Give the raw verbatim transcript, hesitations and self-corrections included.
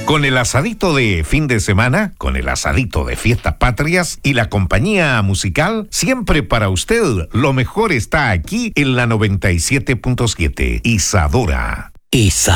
Con el asadito de fin de semana, con el asadito de fiestas patrias y la compañía musical, siempre para usted lo mejor está aquí en la noventa y siete punto siete. Isadora. Isa.